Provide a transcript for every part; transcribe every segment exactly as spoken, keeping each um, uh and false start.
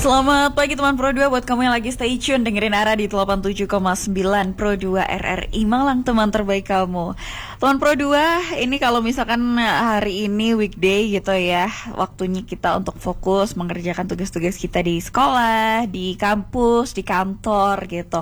Selamat pagi teman Pro dua, buat kamu yang lagi stay tune dengerin Ara di delapan puluh tujuh koma sembilan Pro dua R R I Malang, teman terbaik kamu. Teman Pro dua, ini kalau misalkan hari ini weekday gitu ya, waktunya kita untuk fokus mengerjakan tugas-tugas kita di sekolah, di kampus, di kantor gitu.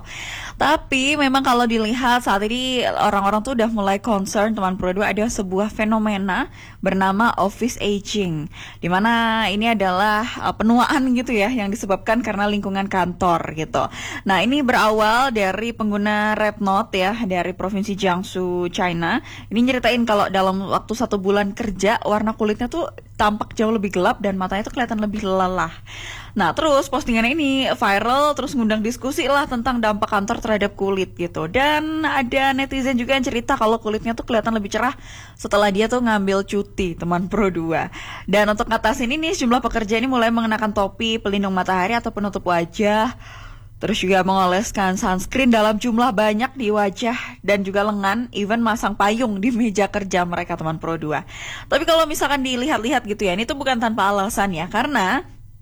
Tapi memang kalau dilihat saat ini orang-orang tuh udah mulai concern teman Pro dua, ada sebuah fenomena bernama office aging, dimana ini adalah uh, penuaan gitu ya, yang disebabkan karena lingkungan kantor gitu. Nah, ini berawal dari pengguna Rednote ya, dari provinsi Jiangsu, China. Ini nyeritain kalau dalam waktu satu bulan kerja, warna kulitnya tuh tampak jauh lebih gelap dan matanya tuh kelihatan lebih lelah. Nah, terus postingan ini viral, terus ngundang diskusi lah tentang dampak kantor terhadap kulit gitu. Dan ada netizen juga yang cerita kalau kulitnya tuh kelihatan lebih cerah setelah dia tuh ngambil cuti, teman Pro dua. Dan untuk ngatasin ini, sejumlah pekerja ini mulai mengenakan topi pelindung matahari atau penutup wajah, terus juga mengoleskan sunscreen dalam jumlah banyak di wajah dan juga lengan, even masang payung di meja kerja mereka, teman Pro dua. Tapi kalau misalkan dilihat-lihat gitu ya, ini tuh bukan tanpa alasan ya, karena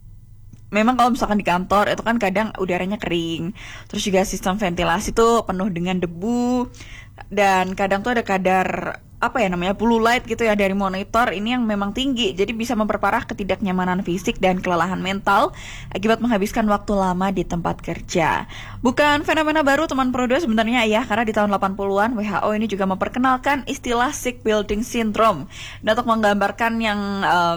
memang kalau misalkan di kantor itu kan kadang udaranya kering, terus juga sistem ventilasi tuh penuh dengan debu, dan kadang tuh ada kadar apa ya namanya blue light gitu ya dari monitor ini yang memang tinggi, jadi bisa memperparah ketidaknyamanan fisik dan kelelahan mental akibat menghabiskan waktu lama di tempat kerja. Bukan fenomena baru teman Pro dua sebenarnya ya, karena di tahun delapan puluhan W H O ini juga memperkenalkan istilah sick building syndrome, dan untuk menggambarkan yang um,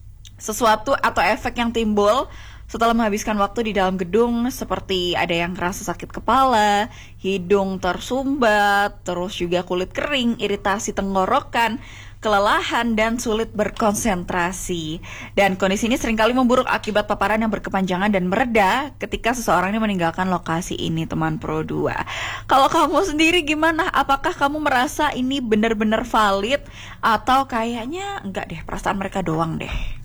sesuatu atau efek yang timbul setelah menghabiskan waktu di dalam gedung, seperti ada yang kerasa sakit kepala, hidung tersumbat, terus juga kulit kering, iritasi tenggorokan, kelelahan, dan sulit berkonsentrasi. Dan kondisi ini seringkali memburuk akibat paparan yang berkepanjangan dan mereda ketika seseorang ini meninggalkan lokasi ini, teman Pro dua. Kalau kamu sendiri gimana? Apakah kamu merasa ini benar-benar valid atau kayaknya enggak deh, perasaan mereka doang deh?